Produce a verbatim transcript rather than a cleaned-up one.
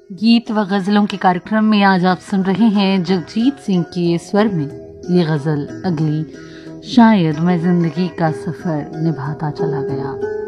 गीत व गज़लों के कार्यक्रम में आज आप सुन रहे हैं जगजीत सिंह के स्वर में ये गज़ल अगली। शायद मैं जिंदगी का सफ़र निभाता चला गया।